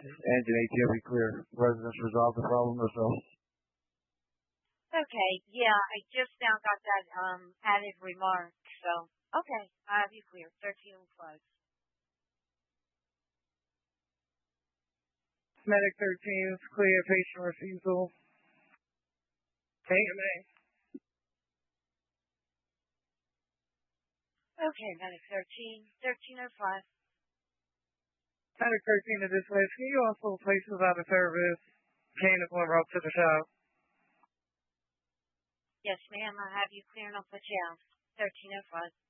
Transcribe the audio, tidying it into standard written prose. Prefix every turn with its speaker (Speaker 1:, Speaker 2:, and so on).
Speaker 1: engine ATF clear. Residents resolve the problem themselves.
Speaker 2: Okay, yeah, I just now got that added remark. So, okay, I have you clear. 1305.
Speaker 3: Medic 13 is clear. Patient refusal. AMA.
Speaker 2: Okay, Medic 13. 1305.
Speaker 3: Medic 13 to this list. Can you also place without a service? Mechanical en route to the shop.
Speaker 2: Yes, ma'am, I have you clear and I'll put you out. 1305.